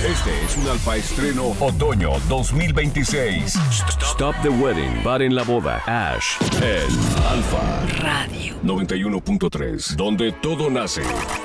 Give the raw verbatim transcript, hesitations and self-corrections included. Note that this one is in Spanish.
Este es un Alfa Estreno Otoño dos mil veintiséis. Stop the Wedding. Paren la boda. Ash. En Alfa Radio noventa y uno punto tres. Donde todo nace.